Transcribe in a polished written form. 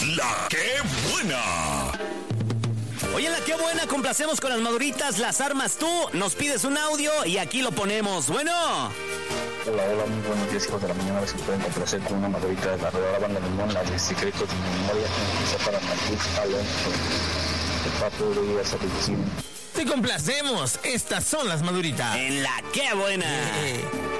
La Qué Buena. Oye, en La Qué Buena complacemos con las maduritas, las armas tú, nos pides un audio y aquí lo ponemos. Bueno. Hola, muy buenos días, hijos de la mañana. A ver si pueden complacer con una madurita de la Redada Banda Limón, la de Secretos de mi Memoria, que está para Marcus Alonso, el papo de Díaz Argentina. Te complacemos, estas son las maduritas. En La Qué Buena.